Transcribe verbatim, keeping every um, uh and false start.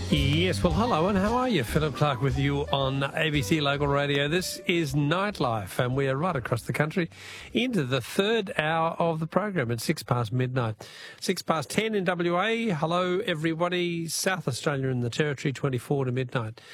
Yes, well, hello and how are you? Philip Clark with you on A B C Local Radio. This is Nightlife and we are right across the country into the third hour of the program at six past midnight. Six past ten in W A. Hello, everybody. South Australia and the Territory, twenty-four to midnight.